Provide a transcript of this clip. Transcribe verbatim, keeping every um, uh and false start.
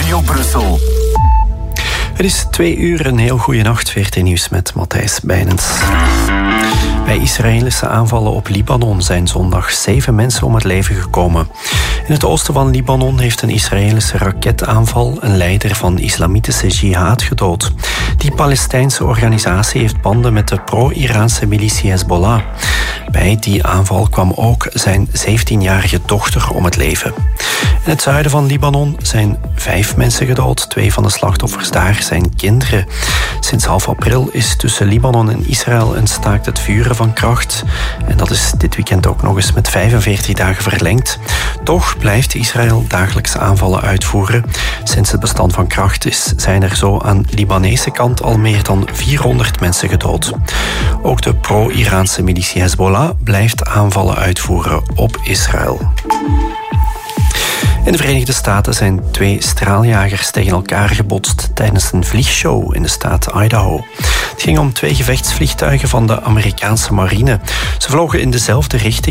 Radio Brussel. Het is twee uur, een heel goede nacht. V R T Nieuws met Matthijs Bijnens. Bij Israëlische aanvallen op Libanon zijn zondag zeven mensen om het leven gekomen. In het oosten van Libanon heeft een Israëlische raketaanval een leider van islamitische jihad gedood. Die Palestijnse organisatie heeft banden met de pro-Iraanse militie Hezbollah. Bij die aanval kwam ook zijn zeventienjarige dochter om het leven. In het zuiden van Libanon zijn vijf mensen gedood. Twee van de slachtoffers daar zijn kinderen. Sinds half april is tussen Libanon en Israël een staakt het vuren van kracht. En dat is dit weekend ook nog eens met vijfenveertig dagen verlengd. Toch blijft Israël dagelijks aanvallen uitvoeren. Sinds het bestand van kracht is, zijn er zo aan Libanese kant al meer dan vierhonderd mensen gedood. Ook de pro-Iraanse militie Hezbollah blijft aanvallen uitvoeren op Israël. In de Verenigde Staten zijn twee straaljagers tegen elkaar gebotst tijdens een vliegshow in de staat Idaho. Het ging om twee gevechtsvliegtuigen van de Amerikaanse marine. Ze vlogen in dezelfde richting